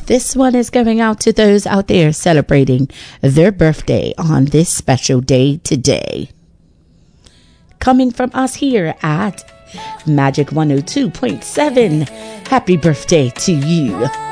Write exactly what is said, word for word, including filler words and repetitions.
this one is going out to those out there celebrating their birthday on this special day today. Coming from us here at Magic one oh two point seven, happy birthday to you.